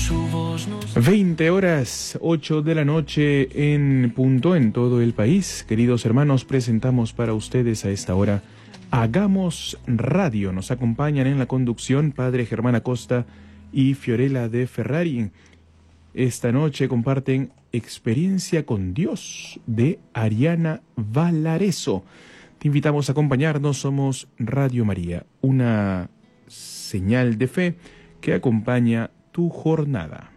20 horas, 8 de la noche en punto en todo el país. Queridos hermanos, presentamos para ustedes a esta hora Hagamos Radio. Nos acompañan en la conducción Padre Germán Acosta y Fiorella de Ferrari. Esta noche comparten Experiencia con Dios de Ariana Valareso. Te invitamos a acompañarnos. Somos Radio María, una señal de fe que acompaña tu jornada.